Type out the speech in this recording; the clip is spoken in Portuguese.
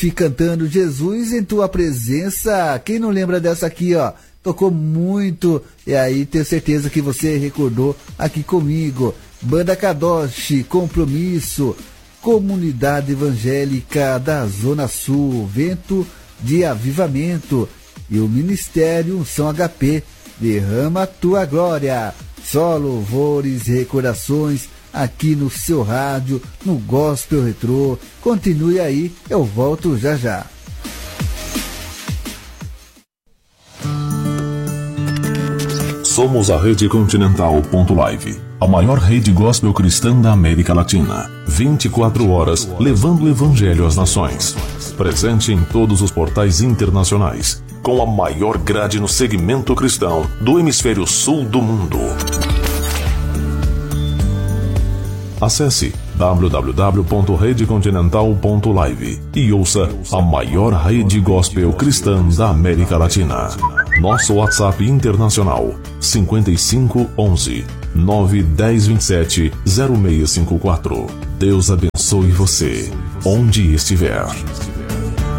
Recife, cantando Jesus em Tua Presença. Quem não lembra dessa aqui, ó? Tocou muito, e aí tenho certeza que você recordou aqui comigo. Banda Kadosh, Compromisso, Comunidade Evangélica da Zona Sul, Vento de Avivamento e o Ministério Unção HP, Derrama Tua Glória. Só louvores e recordações aqui no seu rádio, no Gospel Retrô. Continue aí, eu volto já já. Somos a Rede Continental.live, a maior rede gospel cristã da América Latina. 24 horas levando o evangelho às nações. Presente em todos os portais internacionais, com a maior grade no segmento cristão do hemisfério sul do mundo. Acesse www.redecontinental.live e ouça a maior rede gospel cristã da América Latina. Nosso WhatsApp internacional 55 11 910 27 0654. Deus abençoe você, onde estiver.